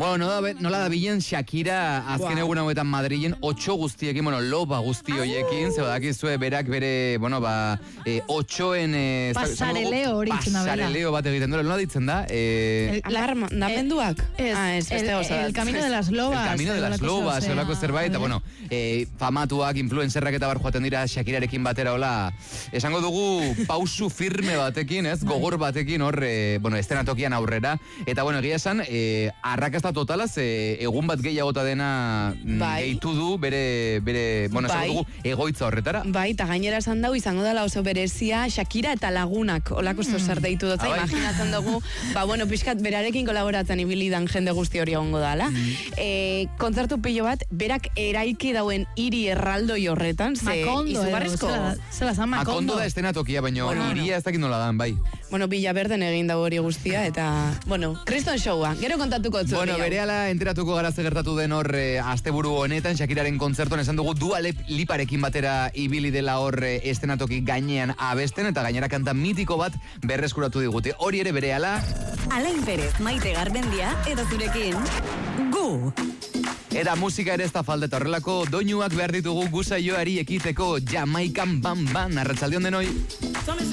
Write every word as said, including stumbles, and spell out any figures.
Bueno, nola, nola da bilen Shakira azken egun hauetan Madrilen otxo guztiekin, bueno, loba guzti hoiekin, ze badakizue berak bere, bueno, ba, eh, otxoen... Eh, pasareleo hori itzen da bera. Pasareleo bat egiten duela, nola ditzen da? Eh, el, la, namenduak? Es, ah, es el, el, el camino de las lobas. El camino de las lobas, zelako zerbait, eta, bueno, eh, famatuak, influencerrak eta bar joaten dira Shakirarekin batera, hola, esango dugu pausu firme batekin, ez, gogor batekin, hor, eh, bueno, estenatokian aurrera, eta, bueno, egia esan, eh, arrakasta totalaz, eh, egun bat gehiagota dena bai. gehitu du, bere, bere, bueno, esango bai. dugu, egoitza horretara. Bai, eta gainera esan dau, izango dela oso berezia, Shakira eta lagunak, olako mm. zer deitu dut, ah, imaginatzen dugu, ba, bueno, pixkat, berarekin kolaboratzen ibilidan jende guzti hori egongo dala. Mm. E, kontzertu pilo bat, berak eraiki dauen hiri erraldoi horretan, ze Makondo, izugarrizko. Zela zan Makondo. Makondo da estenatokia, baina bueno, iria ez dakit nola dan, bai. Bueno, Villaverden egin dago hori guztia, eta, bueno, kriston showa, gero kontatuko zu. Bueno, berehala enteratuko gara ze gertatu den hor e, asteburu honetan, Shakiraren kontzertuan esan dugu Dua Liparekin batera ibili dela hor e, estenatoki gainean abesten, eta gainera kanta mitiko bat berreskuratu digute. Hori ere berehala... Alain Perez, Maite Garbendia, edo zurekin, gu! Eta musika ere ez da falta, eta horrelako doinuak behar ditugu gusaioari ekiteko Jamaikan Bam Bam, arratsaldeon denoi.